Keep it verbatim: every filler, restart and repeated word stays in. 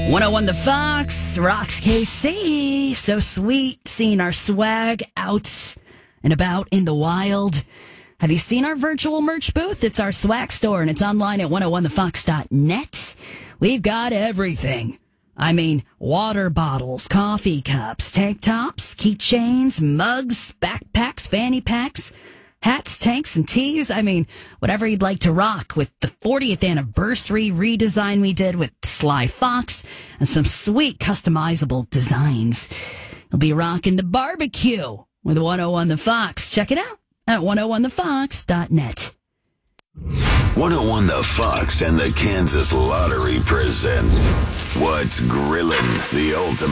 one oh one The Fox, Rocks K C. So sweet seeing our swag out and about in the wild. Have you seen our virtual merch booth? It's our swag store, and it's online at one oh one the fox dot net. We've got everything. I mean, water bottles, coffee cups, tank tops, keychains, mugs, backpacks, fanny packs, hats, tanks, and tees. I mean, whatever you'd like to rock with the fortieth anniversary redesign we did with Sly Fox and some sweet customizable designs. You'll be rocking the barbecue with one oh one The Fox. Check it out at one oh one the fox dot net. one oh one The Fox and the Kansas Lottery present What's Grillin', the ultimate